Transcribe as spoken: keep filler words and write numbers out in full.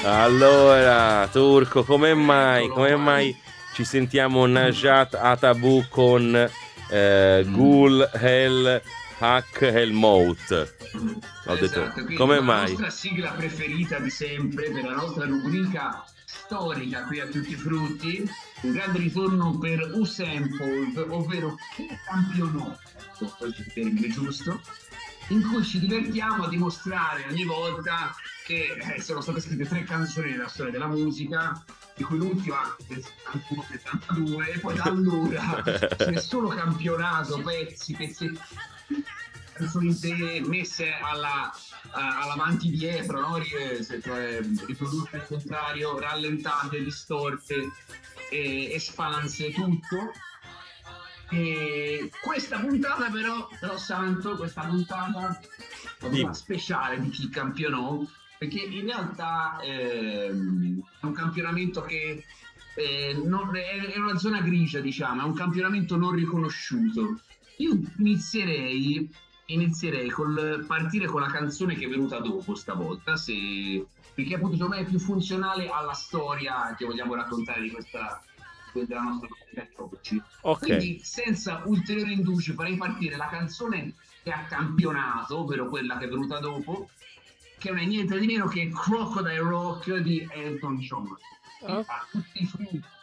Allora, Turco, come mai, Eccolo come qua. mai ci sentiamo Mm, Najat Atabu con eh, mm, Gul El Hak El Mout? mm. Ho detto, Esatto, quindi come con la mai? nostra sigla preferita di sempre, per la nostra rubrica storica qui a Tutti i Frutti, un grande ritorno per Usain Bolt, ovvero che campionò, ecco, questo è il termine giusto, in cui ci divertiamo a dimostrare ogni volta che eh, sono state scritte tre canzoni nella storia della musica, di cui l'ultima del settantuno settantadue, e poi da allora ce n'è solo campionato, pezzi, pezzi, canzoni de- messe alla, a- all'avanti dietro, no? Ri- se- cioè, riprodotte al contrario, rallentate, distorte, e, espanse, tutto. E questa puntata però, però Santo, questa puntata è una Dimmi. speciale di chi campionò, perché in realtà ehm, è un campionamento che eh, non- è, è una zona grigia, diciamo, è un campionamento non riconosciuto. Io inizierei, inizierei col partire con la canzone che è venuta dopo stavolta, se, perché appunto secondo me è più funzionale alla storia che vogliamo raccontare di questa della nostra comunità oggi. Ok. Quindi, senza ulteriori indugi, farei partire la canzone che ha campionato, ovvero quella che è venuta dopo, che non è niente di meno che Crocodile Rock di Elton John. Che Oh, ha tutti i frutti.